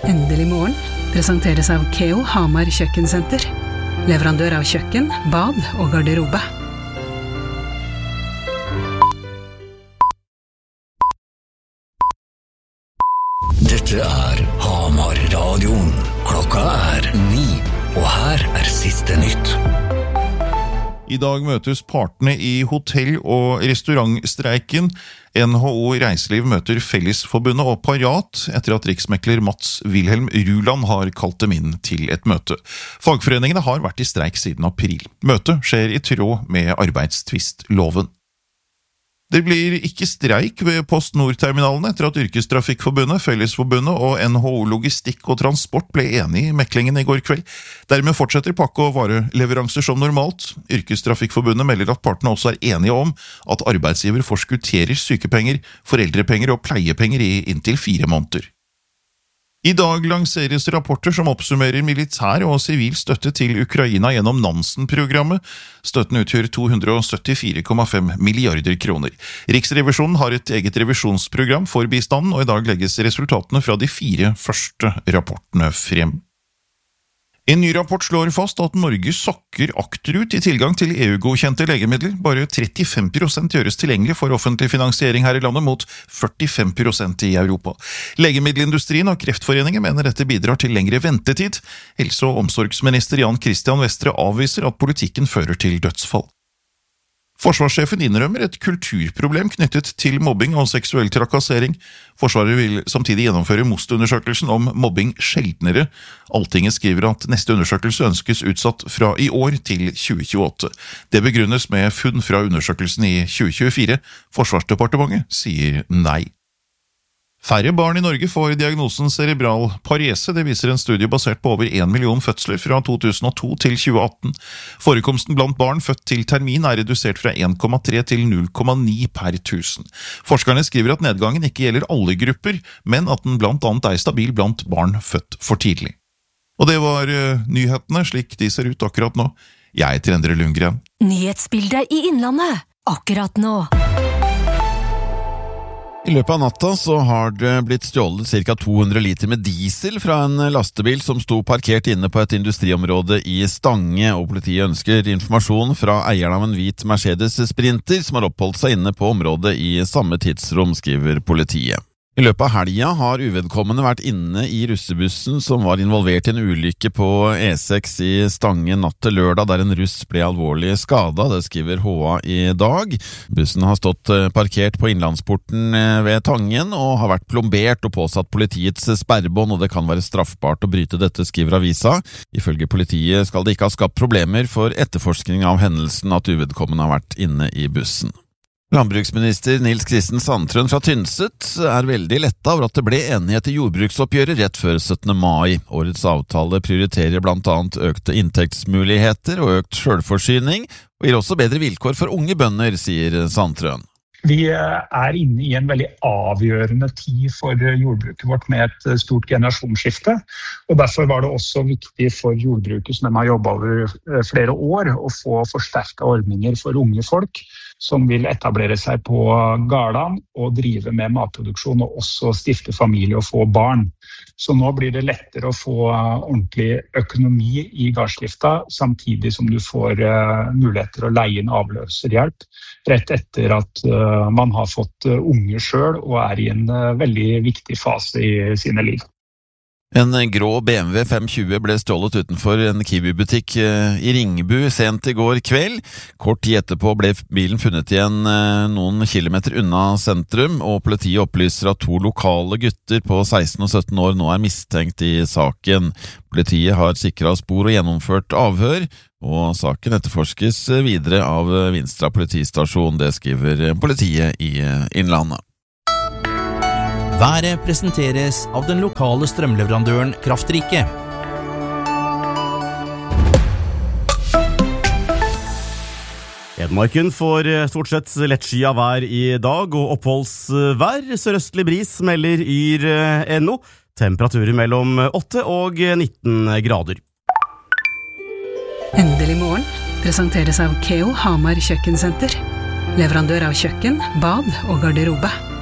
Endelig morgen presenteres av Keo Hamar Kjøkkensenter. Leverandør av kjøkken, bad og garderobe. Dette Hamar-radioen. Klokka 9, og her siste nytt. I dag møtes partene i hotell- og restaurantstreiken. NHO Reiseliv møter Fellesforbundet og Parat etter at riksmekler Mats Wilhelm Ruland har kalt dem inn til et møte. Fagforeningene har vært i streik siden april. Møtet skjer i tråd med arbeidstvistloven. Det blir ikke streik ved Post Nord-terminalene etter at Yrkestrafikkforbundet, Fellesforbundet og NHO Logistikk og Transport ble enige i meklingen i går kveld. Dermed fortsetter pakke- og vareleveranser som normalt. Yrkestrafikkforbundet melder at partene også enige om at arbeidsgiver forskutterer sykepenger, foreldrepenger og pleiepenger i inntil 4 måneder. I dag lanseres rapporter som oppsummerer militær og sivil støtte til Ukraina gjennom Nansen-programmet. Støtten utgjør 274,5 milliarder kroner. Riksrevisjonen har et eget revisjonsprogram for bistanden, og i dag legges resultatene fra de 4 første rapportene frem. En ny rapport slår fast at Norge sakker akterut i tilgang til EU-godkjente legemidler. Bare 35% gjøres tilgjengelig for offentlig finansiering her i landet, mot 45% i Europa. Legemiddelindustrien og Kreftforeningen mener dette bidrar til lengre ventetid. Helse- og omsorgsminister Jan Christian Vestre avviser at politikken fører til dødsfall. Forsvarssjefen innrømmer et kulturproblem knyttet til mobbing og seksuell trakassering. Forsvaret vil samtidig gjennomføre MOST-undersøkelsen om mobbing sjeldnere. Alltinget skriver at neste undersøkelse ønskes utsatt fra i år til 2028. Det begrunnes med funn fra undersøkelsen i 2024. Forsvarsdepartementet sier nei. Færre barn i Norge får diagnosen cerebral parese. Det viser en studie basert på over 1 million fødsler fra 2002 til 2018. Forekomsten blant barn født til termin redusert fra 1,3 til 0,9 per 1000. Forskerne skriver at nedgangen ikke gjelder alle grupper, men at den blant annet stabil blant barn født for tidlig. Og det var nyhetene slik de ser ut akkurat nå. Jeg heter Endre Lundgren. Nyhetsbildet i Innlandet, akkurat nå. I løpet av natta så har det blitt stjålet ca. 200 liter med diesel fra en lastebil som sto parkert inne på et industriområde i Stange, og politiet ønsker informasjon fra eieren av en hvit Mercedes Sprinter som har oppholdt seg inne på området i samme tidsrom, skriver politiet. I løpet av helga har uvedkommende vært inne i russebussen som var involvert i en ulykke på E6 i Stange natt til lørdag, der en russ ble alvorlig skadet, det skriver HA i dag. Bussen har stått parkert på innlandsporten ved Tangen og har vært plombert og påsatt politiets sperrebånd, og det kan være straffbart å bryte dette, skriver avisa. Ifølge politiet skal det ikke ha skapt problemer for etterforskning av hendelsen at uvedkommende har vært inne i bussen. Landbruksminister Nils Kristen Sandtrøen fra Tynset veldig lettet over at det ble enighet i jordbruksoppgjøret rett før 17. mai. Årets avtale prioriterer blant annet økte inntektsmuligheter og økt selvforsyning, og gir også bedre vilkår for unge bønder, sier Sandtrøen. Vi inne i en veldig avgjørende tid for jordbruket vårt med et stort generasjonsskifte, og derfor var det også viktig for jordbruket som de har jobbet over flere år å få forsterket ordninger for unge folk som vil etablere seg på gårdene og drive med matproduksjon og også stifte familie og få barn. Så nå blir det lettere å få ordentlig økonomi i gårdsdrifta, samtidig som du får muligheter å leie inn avløserhjelp rett etter at man har fått unge selv og i en veldig viktig fase i sine liv. En grå BMW 520 ble stjålet utenfor en Kiwi-butikk i Ringbu sent i går kveld. Kort tid etterpå ble bilen funnet igjen noen kilometer unna sentrum, og politiet opplyser at 2 lokale gutter på 16 og 17 år nå mistenkt i saken. Politiet har sikret spor og gjennomført avhør, og saken etterforskes videre av Vinstra politistasjon, det skriver politiet i Innlandet. Været presenteres av den lokale strømleverandøren Kraftrike. Hedmarken får stort sett lettskyet vær i dag, og oppholdsvær. Sørøstlig bris melder Yr.no. Temperaturer mellom 8 og 19 grader. Endelig morgen presenteres av Keo Hamar Kjøkkensenter. Leverandør av kjøkken, bad og garderobe.